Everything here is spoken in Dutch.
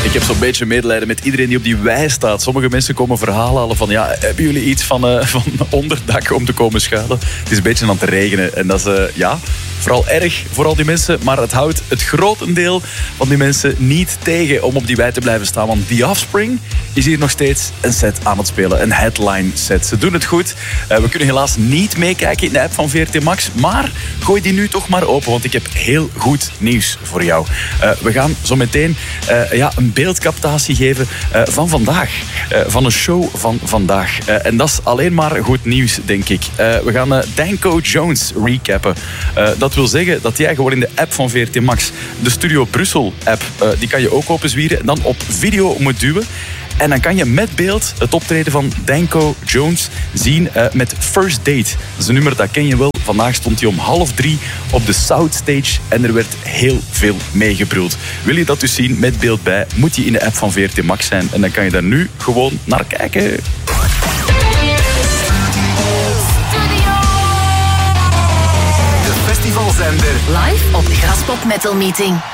Ik heb zo'n beetje medelijden met iedereen die op die wei staat. Sommige mensen komen verhalen halen van... ja, hebben jullie iets van onderdak om te komen schuilen? Het is een beetje aan het regenen. En dat is, vooral erg voor al die mensen. Maar het houdt het grotendeel van die mensen niet tegen om op die wei te blijven staan. Want The Offspring is hier nog steeds een set aan het spelen. Een headline set. Ze doen het goed. We kunnen helaas niet meekijken in de app van VRT Max. Maar gooi die nu toch maar open. Want ik heb heel goed nieuws voor jou. We gaan zo meteen een beeldcaptatie geven van vandaag. Van een show van vandaag. En dat is alleen maar goed nieuws, denk ik. We gaan Danko Jones recappen. Dat wil zeggen dat jij gewoon in de app van VRT Max, de Studio Brussel app, die kan je ook openzwieren en dan op video moet duwen. En dan kan je met beeld het optreden van Danko Jones zien met First Date. Dat is een nummer, dat ken je wel. Vandaag stond hij om 2:30 op de South Stage en er werd heel veel meegebruld. Wil je dat dus zien met beeld bij, moet je in de app van VRT Max zijn. En dan kan je daar nu gewoon naar kijken. De festivalzender. Live op de Graspop Metal Meeting.